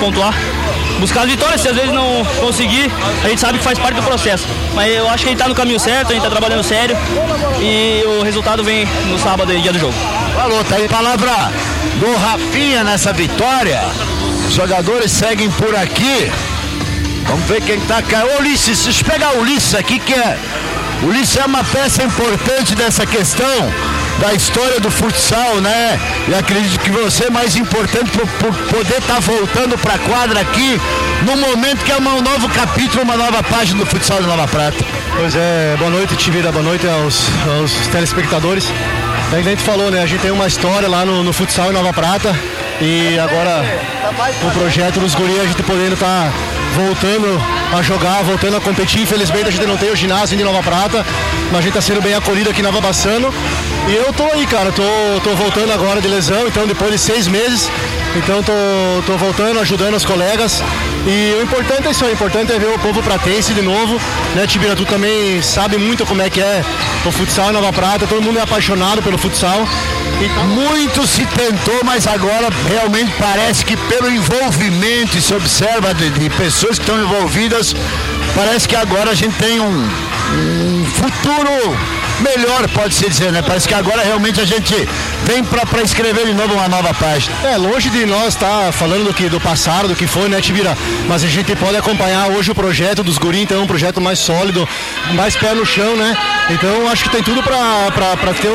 pontuar, buscar as vitórias. Se às vezes não conseguir, a gente sabe que faz parte do processo. Mas eu acho que a gente tá no caminho certo, a gente tá trabalhando sério e o resultado vem no sábado, dia do jogo. Falou, tá aí a palavra do Rafinha nessa vitória. Os jogadores seguem por aqui. Vamos ver quem tá cá. Ô Ulisses, deixa eu pegar o Ulisses aqui, o Ulisses é uma peça importante dessa questão da história do futsal, né? E acredito que você é mais importante por poder estar voltando para a quadra aqui no momento que é um novo capítulo, uma nova página do futsal de Nova Prata. Pois é, boa noite, Tivira, boa noite aos telespectadores. A gente falou, né? A gente tem uma história lá no futsal em Nova Prata e agora o projeto dos guris, a gente podendo estar voltando a jogar, voltando a competir. Infelizmente a gente não tem o ginásio de Nova Prata, mas a gente está sendo bem acolhido aqui em Nova Bassano. E eu tô aí, cara, tô voltando agora de lesão, então depois de 6 meses, então tô voltando, ajudando os colegas. E o importante é isso, o importante é ver o povo pratense de novo, né, Tibira, tu também sabe muito como é que é o futsal em Nova Prata, todo mundo é apaixonado pelo futsal. Muito se tentou, mas agora realmente parece que pelo envolvimento, e se observa de pessoas que estão envolvidas, parece que agora a gente tem um futuro melhor, pode-se dizer, né? Parece que agora realmente a gente vem para escrever de novo uma nova página. É, longe de nós estar falando do passado, do que foi, né, Tibira? Mas a gente pode acompanhar hoje o projeto dos guri, então é um projeto mais sólido, mais pé no chão, né? Então acho que tem tudo para ter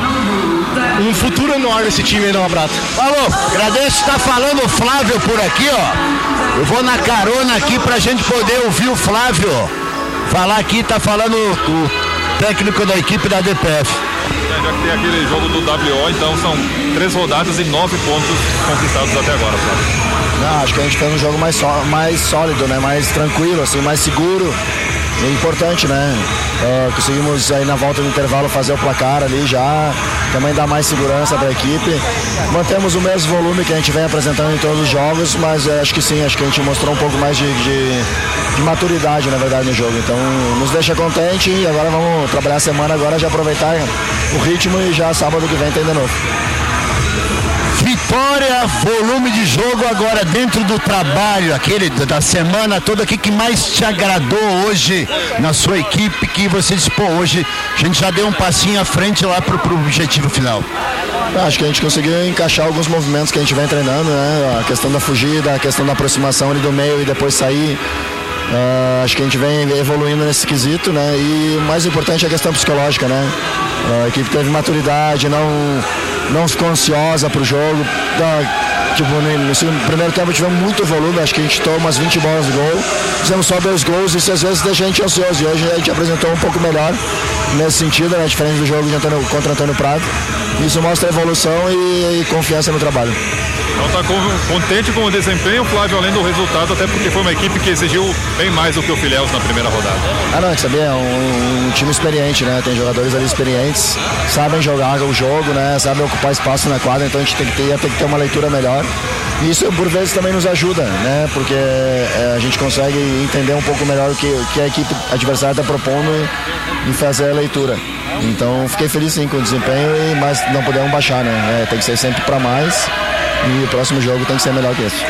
um futuro enorme esse time aí na Nova Prata. Falou, agradeço, tá falando o Flávio por aqui, ó. Eu vou na carona aqui pra gente poder ouvir o Flávio falar aqui, tá falando o técnico da equipe da DPF. Já que tem aquele jogo do WO, então são 3 rodadas e 9 pontos conquistados até agora, Flávio. Acho que a gente fez um jogo mais sólido, né? Mais tranquilo, assim, mais seguro. É importante, né? Conseguimos aí na volta do intervalo fazer o placar ali já, também dar mais segurança para a equipe. Mantemos o mesmo volume que a gente vem apresentando em todos os jogos, mas acho que sim, acho que a gente mostrou um pouco mais de maturidade, na verdade, no jogo. Então nos deixa contente e agora vamos trabalhar a semana agora, já aproveitar o ritmo e já sábado que vem tem de novo. Vitória, volume de jogo agora dentro do trabalho, aquele da semana toda aqui que mais te agradou hoje na sua equipe, que você disse, pô, hoje a gente já deu um passinho à frente lá pro objetivo final. Acho que a gente conseguiu encaixar alguns movimentos que a gente vem treinando, né? A questão da fugida, a questão da aproximação ali do meio e depois sair. Acho que a gente vem evoluindo nesse quesito, né? E o mais importante é a questão psicológica, né? A equipe teve maturidade, não ficou ansiosa pro jogo. No primeiro tempo tivemos muito volume, acho que a gente tomou umas 20 bolas de gol, fizemos só 2 gols, isso às vezes deixa a gente ansioso, e hoje a gente apresentou um pouco melhor nesse sentido, né, diferente do jogo contra Antônio Prado. Isso mostra evolução e confiança no trabalho. Então está contente com o desempenho, Flávio, além do resultado, até porque foi uma equipe que exigiu bem mais do que o Filhéus na primeira rodada. Não, a gente sabia, é um time experiente, né? Tem jogadores ali experientes, sabem jogar o jogo, né? Sabem ocupar espaço na quadra, então a gente tem que ter uma leitura melhor. E isso por vezes também nos ajuda, né? Porque a gente consegue entender um pouco melhor o que a equipe adversária está propondo e fazer a leitura. Então fiquei feliz sim com o desempenho, mas não podemos baixar, né? Tem que ser sempre para mais. E o próximo jogo tem que ser melhor que esse.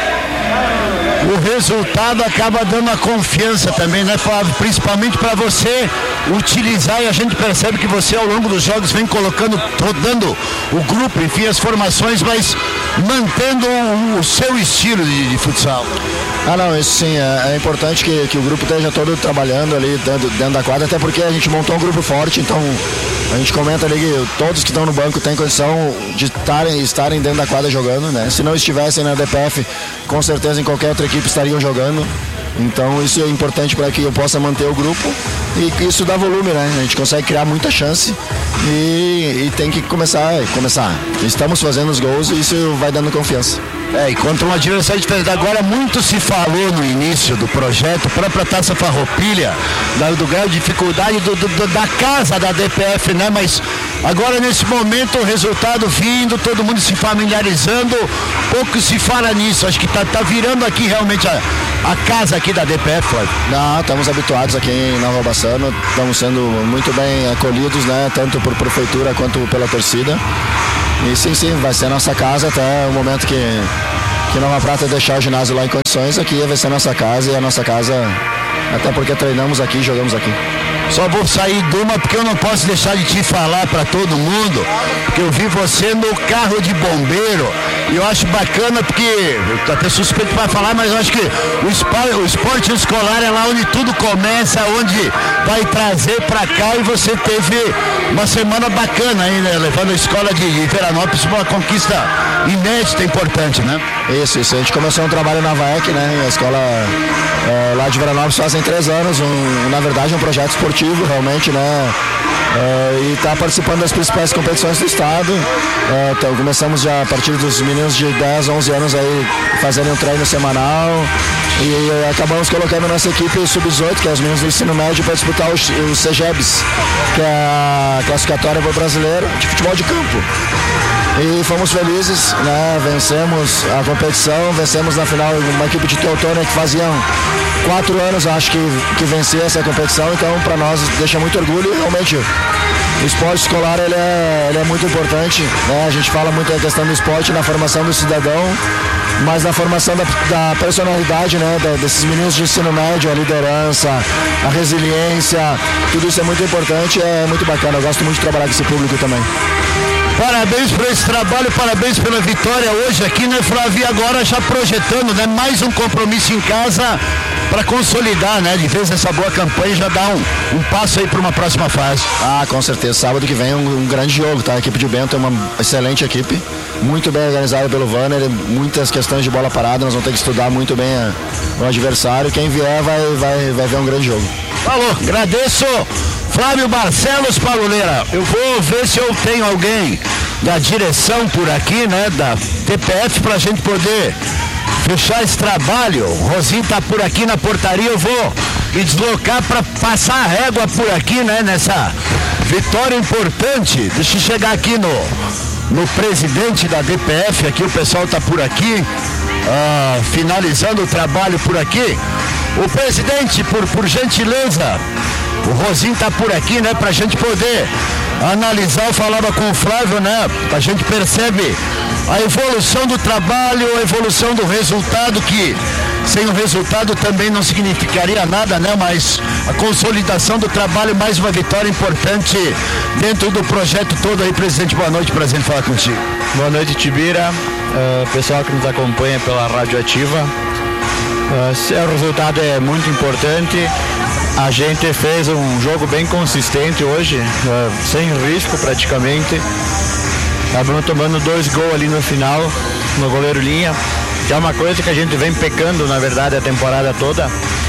O resultado acaba dando a confiança também, né, Flávio? Principalmente para você utilizar, e a gente percebe que você ao longo dos jogos vem rodando o grupo, enfim, as formações, mas mantendo o seu estilo de futsal. Não, isso sim, é importante que o grupo esteja todo trabalhando ali dentro da quadra, até porque a gente montou um grupo forte, então a gente comenta ali que todos que estão no banco têm condição de estarem dentro da quadra jogando, né? Se não estivessem na DPF, com certeza em qualquer outra equipe estariam jogando. Então isso é importante para que eu possa manter o grupo e isso dá volume, né? A gente consegue criar muita chance e tem que começar. Estamos fazendo os gols e isso vai dando confiança. E contra um adversário diferente. Agora muito se falou no início do projeto, própria Taça Farroupilha, do grau de dificuldade da casa da DPF, né? Mas agora nesse momento o resultado vindo, todo mundo se familiarizando, pouco se fala nisso. Acho que tá virando aqui realmente a casa aqui da DPF, Flávio. Não, estamos habituados aqui em Nova Bassano, estamos sendo muito bem acolhidos, né? Tanto por prefeitura quanto pela torcida. E sim, vai ser a nossa casa até o momento que que Nova Prata deixar o ginásio lá em condições, aqui vai ser a nossa casa, e a nossa casa, até porque treinamos aqui e jogamos aqui. Só vou sair de uma porque eu não posso deixar de te falar para todo mundo, que eu vi você no carro de bombeiro, e eu acho bacana porque, eu tô até suspeito para falar, mas eu acho que o esporte escolar é lá onde tudo começa, onde vai trazer para cá, e você teve uma semana bacana aí, né, levando a escola de Veranópolis para uma conquista inédita, importante, né? Isso, a gente começou um trabalho na VAEC, né, a escola lá de Veranópolis fazem 3 anos, na verdade um projeto esportivo realmente, né, e está participando das principais competições do estado. Então, começamos já a partir dos meninos de 10, 11 anos aí fazendo um treino semanal, e acabamos colocando nossa equipe sub-18, que é os meninos do ensino médio, para disputar os CEGEBs, que é a classificatória para o brasileiro de futebol de campo. E fomos felizes, né? Vencemos a competição, vencemos na final uma equipe de Teutônia que faziam 4 anos, acho que vencia essa competição, então para nós deixa muito orgulho. E realmente o esporte escolar ele é muito importante, né? A gente fala muito da questão do esporte na formação do cidadão, mas na formação da personalidade, né? Desses meninos de ensino médio, a liderança, a resiliência, tudo isso é muito importante, é muito bacana. Eu gosto muito de trabalhar com esse público também. Parabéns por esse trabalho, parabéns pela vitória hoje aqui, né, Flávio? E agora já projetando, né, mais um compromisso em casa para consolidar, né, de vez essa boa campanha e já dar um passo aí para uma próxima fase. Ah, com certeza. Sábado que vem um grande jogo, tá? A equipe de Bento é uma excelente equipe, muito bem organizada pelo Vanner, muitas questões de bola parada, nós vamos ter que estudar muito bem o adversário. Quem vier vai ver um grande jogo. Falou, agradeço. Flávio Barcelos Paluleira, eu vou ver se eu tenho alguém da direção por aqui, né, da TPF, pra gente poder fechar esse trabalho. O Rosinho tá por aqui na portaria, eu vou me deslocar para passar a régua por aqui, né, nessa vitória importante. Deixa eu chegar aqui no presidente da DPF, aqui o pessoal tá por aqui, finalizando o trabalho por aqui. O presidente, por gentileza, o Rosinho tá por aqui, né, pra gente poder analisar. Eu falava com o Flávio, né, a gente percebe a evolução do trabalho, a evolução do resultado, que sem o resultado também não significaria nada, né, mas a consolidação do trabalho, mais uma vitória importante dentro do projeto todo aí. Presidente, boa noite, prazer em falar contigo. Boa noite, Tibira, pessoal que nos acompanha pela Rádio Ativa. O resultado é muito importante. A gente fez um jogo bem consistente hoje, sem risco praticamente. Acabamos tomando 2 gols ali no final, no goleiro linha, que é uma coisa que a gente vem pecando, na verdade, a temporada toda,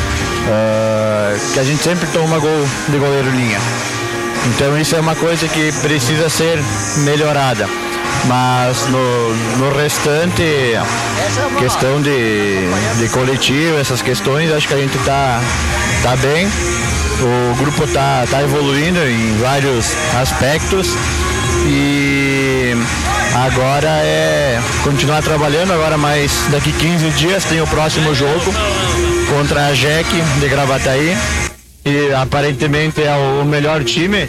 que a gente sempre toma gol de goleiro linha. Então isso é uma coisa que precisa ser melhorada. Mas no restante, questão de coletivo, essas questões, acho que a gente tá bem. O grupo tá evoluindo em vários aspectos e agora é continuar trabalhando. Agora, mais daqui 15 dias tem o próximo jogo contra a JEC de Gravataí, e aparentemente é o melhor time,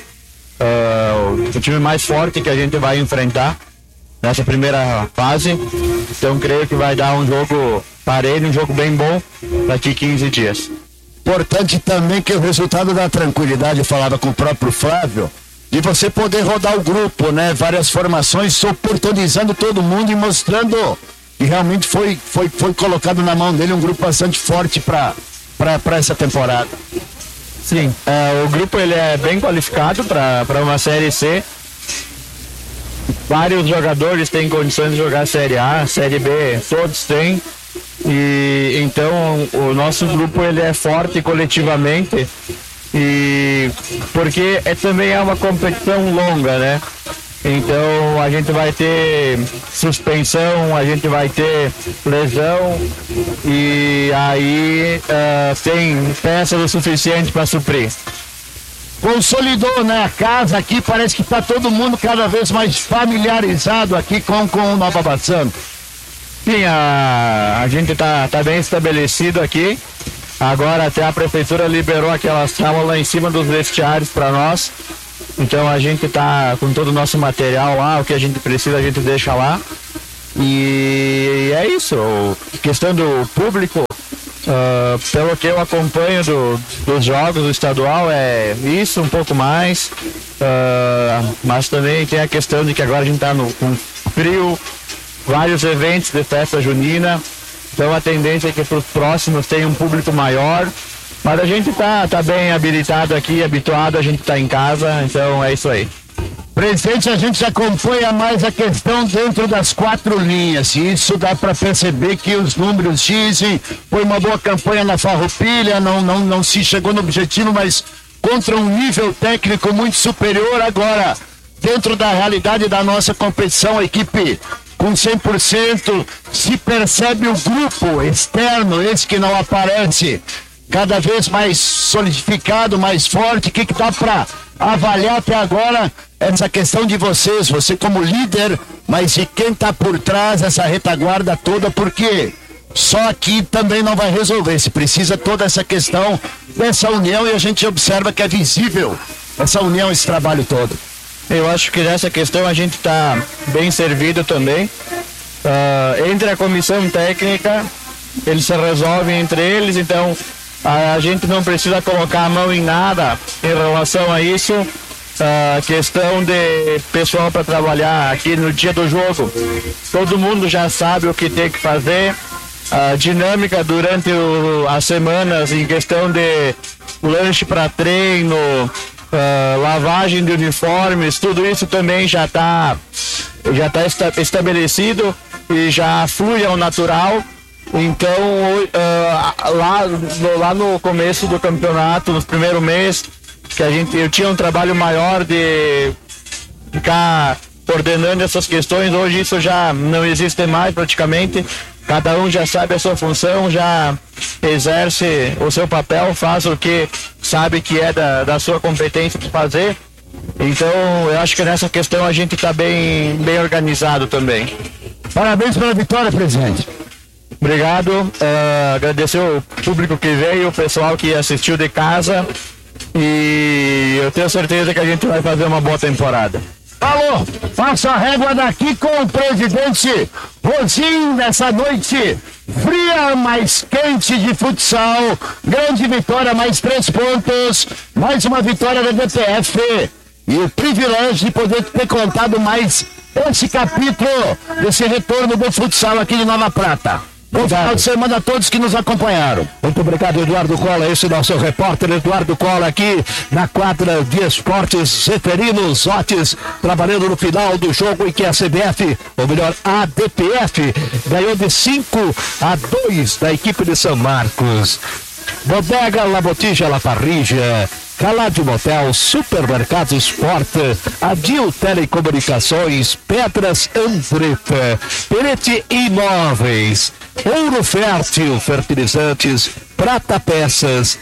o time mais forte que a gente vai enfrentar nessa primeira fase. Então creio que vai dar um jogo parelho, um jogo bem bom daqui 15 dias. Importante também que o resultado da tranquilidade, eu falava com o próprio Flávio, de você poder rodar o grupo, né? Várias formações, oportunizando todo mundo e mostrando que realmente foi colocado na mão dele um grupo bastante forte para essa temporada. Sim, o grupo ele é bem qualificado para uma Série C. Vários jogadores têm condições de jogar Série A, Série B, todos têm. E então o nosso grupo ele é forte coletivamente, e porque também é uma competição longa, né? Então a gente vai ter suspensão, a gente vai ter lesão, e aí tem peças o suficiente para suprir. Consolidou, né, a casa aqui, parece que está todo mundo cada vez mais familiarizado aqui com o Nova Bassano. Sim, a gente tá bem estabelecido aqui. Agora até a prefeitura liberou aquela sala lá em cima dos vestiários para nós. Então a gente tá com todo o nosso material lá, o que a gente precisa a gente deixa lá. E é isso, questão do público, pelo que eu acompanho dos jogos do estadual, é isso, um pouco mais, mas também tem a questão de que agora a gente está com frio, vários eventos de festa junina, então a tendência é que para os próximos tenha um público maior, mas a gente tá bem habilitado aqui, habituado, a gente tá em casa, então é isso aí. Presidente, a gente acompanha mais a questão dentro das 4 linhas, e isso dá para perceber que os números dizem, foi uma boa campanha na Farroupilha, não se chegou no objetivo, mas contra um nível técnico muito superior. Agora, dentro da realidade da nossa competição, a equipe com 100%, se percebe o grupo externo, esse que não aparece, cada vez mais solidificado, mais forte. O que dá para avaliar até agora essa questão de vocês, você como líder, mas de quem está por trás, essa retaguarda toda, porque só aqui também não vai resolver, se precisa toda essa questão dessa união, e a gente observa que é visível essa união, esse trabalho todo. Eu acho que nessa questão a gente está bem servido também, entre a comissão técnica, eles se resolvem entre eles, então a gente não precisa colocar a mão em nada em relação a isso. Questão de pessoal para trabalhar aqui no dia do jogo, todo mundo já sabe o que tem que fazer. A dinâmica durante as semanas em questão de lanche para treino, lavagem de uniformes, tudo isso também já está estabelecido e já flui ao natural. Então, lá no começo do campeonato, no primeiro mês, que eu tinha um trabalho maior de ficar ordenando essas questões, hoje isso já não existe mais praticamente, cada um já sabe a sua função, já exerce o seu papel, faz o que sabe que é da sua competência de fazer. Então, eu acho que nessa questão a gente está bem organizado também. Parabéns pela vitória, presidente. Obrigado, agradecer o público que veio, o pessoal que assistiu de casa, e eu tenho certeza que a gente vai fazer uma boa temporada. Alô, faça a régua daqui com o presidente Rosinho nessa noite fria, mais quente de futsal. Grande vitória, mais 3 pontos, mais uma vitória da DPF, e o privilégio de poder ter contado mais esse capítulo desse retorno do futsal aqui de Nova Prata. Bom final de semana a todos que nos acompanharam. Muito obrigado, Eduardo Cola. Esse é o nosso repórter Eduardo Cola aqui na quadra de esportes Zeferino Zotes, trabalhando no final do jogo em que a CBF, ou melhor, a DPF, ganhou de 5-2 da equipe de São Marcos. Bodega La Botija La Parrilla, Calade Motel, Supermercado Esporte, Adil Telecomunicações, Pedras Andretta, Perete Imóveis, Ouro Fértil, Fertilizantes, Prata Peças,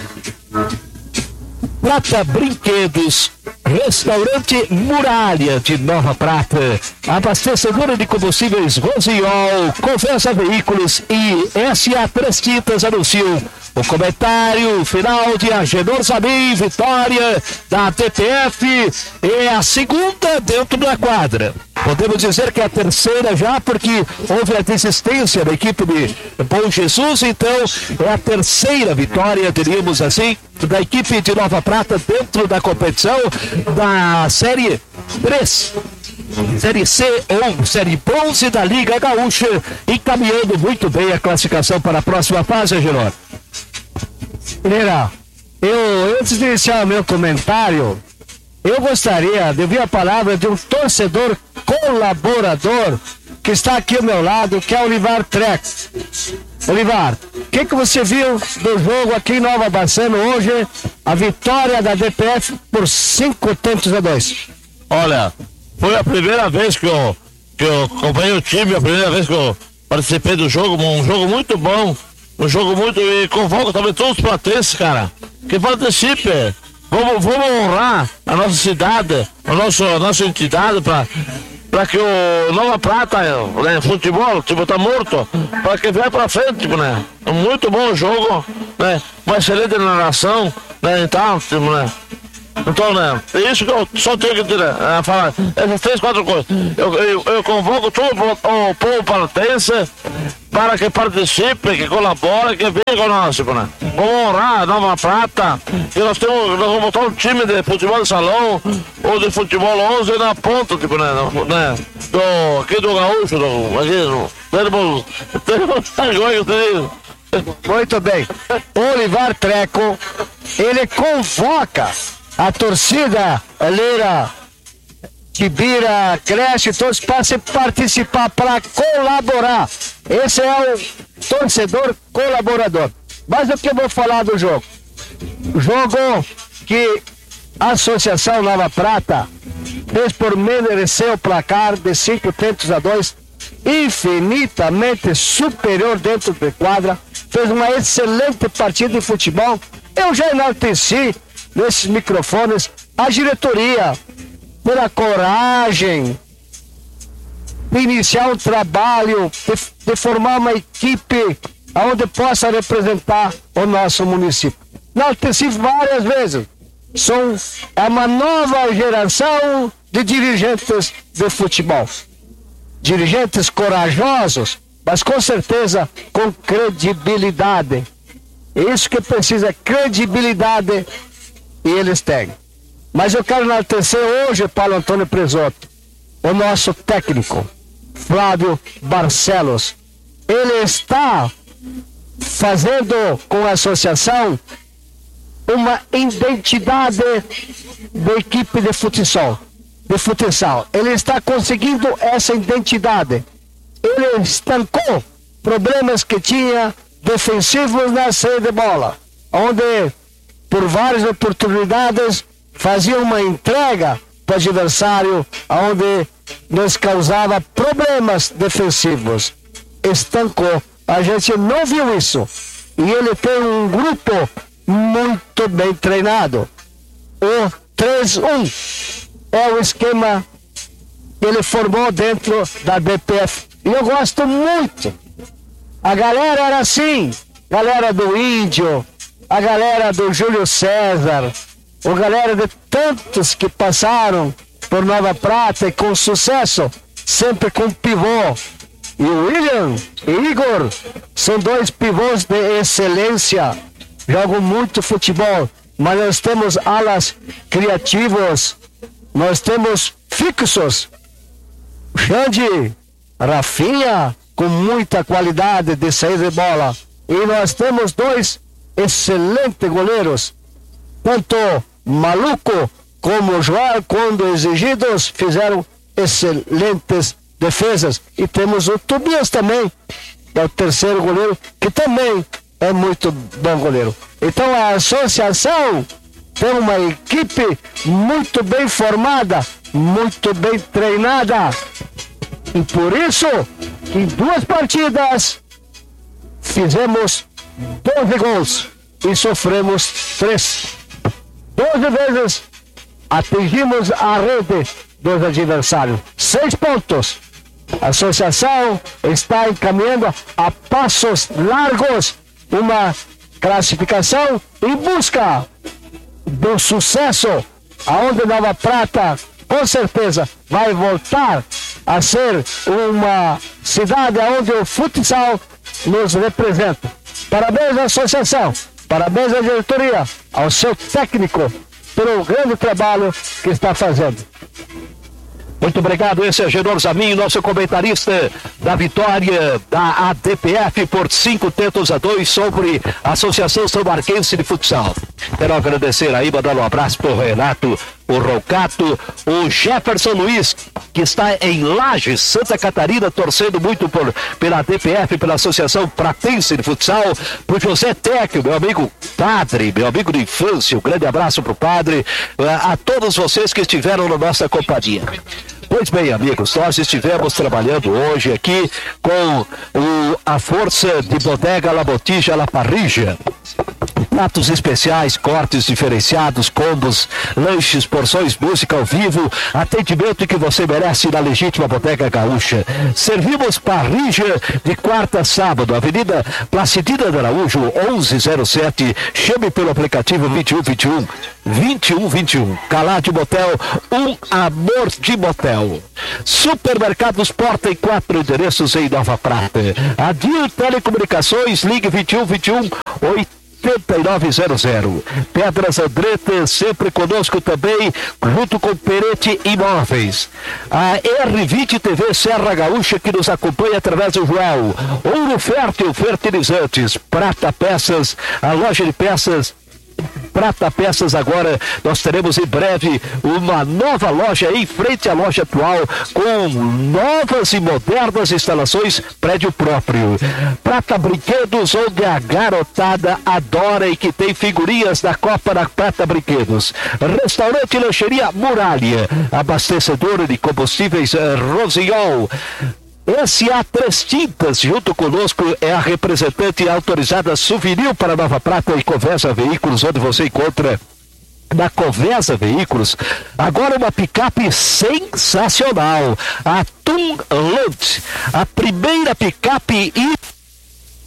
Prata Brinquedos, Restaurante Muralha de Nova Prata, abastecedora de combustíveis Rosiol, Conversa Veículos e SA Três Tintas anunciam o comentário final de Agenor Sabim, vitória da TPF, é a segunda dentro da quadra. Podemos dizer que é a terceira já, porque houve a desistência da equipe de Bom Jesus, então é a terceira vitória, diríamos assim, da equipe de Nova Prata dentro da competição da Série 3. Série C ou Série Bronze da Liga Gaúcha, encaminhando muito bem a classificação para a próxima fase, Agenor. Pereira, antes de iniciar o meu comentário, eu gostaria de ouvir a palavra de um torcedor colaborador que está aqui ao meu lado, que é o Olivar Trex. Olivar, o que você viu do jogo aqui em Nova Bassano hoje, a vitória da DPF por 5-2? Olha, foi a primeira vez que eu acompanhei o time, a primeira vez que eu participei do jogo, um jogo muito bom, e convoco também todos os pratenses, cara, que participem. Vamos honrar a nossa cidade, a nossa entidade, para que o Nova Prata, né, futebol, tá morto, para que venha pra frente, né? Muito bom o jogo, né? Uma excelente narração, né? Então, né? Então, né, é isso que eu só tenho que dizer, falar. Essas 3, 4 coisas. Eu convoco todo o povo paratense para que participe, que colabore, que venha conosco, né? Vamos honrar a Nova Prata, e nós vamos botar um time de futebol de salão, ou de futebol 11 na ponta, tipo, né? Aqui do Gaúcho, Muito bem. Olivar Treco, ele convoca a torcida Leira, Tibira, Creche, todos para participar, para colaborar. Esse é o torcedor colaborador. Mas o que eu vou falar do jogo? Jogo que a Associação Nova Prata fez por merecer o placar de 5-2, infinitamente superior dentro de quadra, fez uma excelente partida de futebol. Eu já enalteci nesses microfones a diretoria pela coragem de iniciar um trabalho, de formar uma equipe onde possa representar o nosso município. Enalteci várias vezes. É uma nova geração de dirigentes de futebol. Dirigentes corajosos, mas com certeza com credibilidade. Isso que precisa, credibilidade, e eles têm. Mas eu quero enaltecer hoje, Paulo Antônio Presoto, o nosso técnico, Flávio Barcelos. Ele está fazendo com a associação uma identidade da equipe de futsal. Ele está conseguindo essa identidade. Ele estancou problemas que tinha defensivos na saída de bola, onde por várias oportunidades fazia uma entrega para o adversário, onde nos causava problemas defensivos. Estancou. A gente não viu isso. E ele tem um grupo muito bem treinado. O 3-1 é o esquema que ele formou dentro da DPF. E eu gosto muito. A galera era assim. Galera do Índio, a galera do Júlio César, a galera de tantos que passaram por Nova Prata e com sucesso, sempre com pivô. E o William e Igor são 2 pivôs de excelência, jogam muito futebol, mas nós temos alas criativos, nós temos fixos, Xande, Rafinha, com muita qualidade de saída de bola, e nós temos 2 excelentes goleiros, tanto Maluco como João, quando exigidos, fizeram excelentes defesas. E temos o Tobias também, que é o terceiro goleiro, que também é muito bom goleiro. Então a associação tem uma equipe muito bem formada, muito bem treinada. E por isso, em 2 partidas, fizemos 12 gols e sofremos 3. 12 vezes atingimos a rede dos adversários. 6 pontos. A associação está encaminhando a passos largos uma classificação em busca do sucesso, aonde Nova Prata com certeza vai voltar a ser uma cidade onde o futsal nos representa. Parabéns à associação, parabéns à diretoria, ao seu técnico, pelo grande trabalho que está fazendo. Muito obrigado, esse é Genor Zamin, nosso comentarista da vitória da ADPF por 5-2 sobre a Associação São Marquense de Futsal. Quero agradecer aí, mandar um abraço para o Renato, o Roucato, o Jefferson Luiz, que está em Lages, Santa Catarina, torcendo muito pela ADPF, pela Associação Pratense de Futsal, para o José Tecchio, meu amigo padre, meu amigo de infância, um grande abraço para o padre, a todos vocês que estiveram na nossa companhia. Pois bem, amigos, nós estivemos trabalhando hoje aqui com a força de Bodega La Botija La Parrilla. pratos especiais, cortes diferenciados, combos, lanches, porções, música ao vivo, atendimento que você merece na Legítima Bodega Gaúcha. Servimos parrilla de quarta a sábado, Avenida Placidina de Araújo, 1107. Chame pelo aplicativo 2121. Calade Motel, um amor de motel. Supermercados Porta em 4 endereços em Nova Prata. Adil Telecomunicações, ligue 2121 8900. Pedras Andretta, sempre conosco também, junto com Perete Imóveis. A R20 TV Serra Gaúcha, que nos acompanha através do Joel. Ouro Fértil, fertilizantes. Prata Peças, a loja de peças Prata Peças. Agora nós teremos em breve uma nova loja em frente à loja atual, com novas e modernas instalações, prédio próprio. Prata Brinquedos, onde a garotada adora e que tem figurinhas da Copa da Prata Brinquedos. Restaurante e Lancheria Muralha, abastecedora de combustíveis Rosiol. SA Três Tintas, junto conosco, é a representante autorizada Souvenir para Nova Prata e Covesa Veículos, onde você encontra na Covesa Veículos agora uma picape sensacional, a Tunland, a primeira picape